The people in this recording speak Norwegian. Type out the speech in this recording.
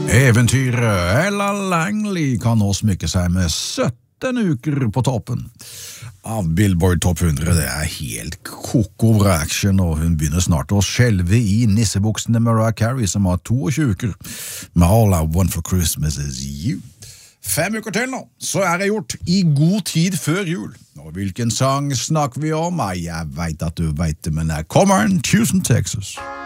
Eventyret Ella Langley kan nå smykke seg med 17 uker på toppen av Billboard Top 100. Det er helt koko over action, og hun begynner snart å skjelve i nissebuksene med Mariah Carey, som har 22 uker med All I Want for Christmas is You. 5 uker til nå, så er det gjort i god tid før jul. Og hvilken sang snakker vi om? Jeg vet at du vet det, men her kommer den, Houston, Texas.